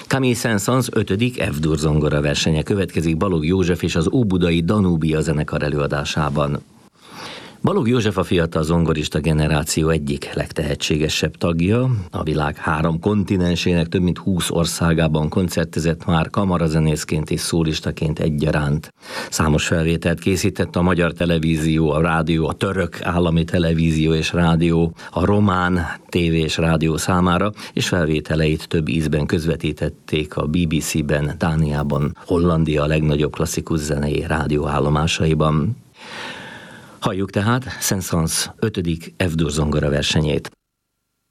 Camille Saint-Saëns 5. F-dur zongora versenye következik Balogh József és az óbudai Danubia zenekar előadásában. Balogh József a fiatal zongorista generáció egyik legtehetségesebb tagja. A világ 3 kontinensének több mint 20 országában koncertezett már kamarazenészként és szólistaként egyaránt. Számos felvételt készített a Magyar Televízió, a rádió, a Török Állami Televízió és Rádió, a Román TV és Rádió számára, és felvételeit több ízben közvetítették a BBC-ben, Dániában, Hollandia legnagyobb klasszikus zenei rádióállomásaiban. Halljuk tehát Saint-Saëns 5. F-dur zongora versenyét.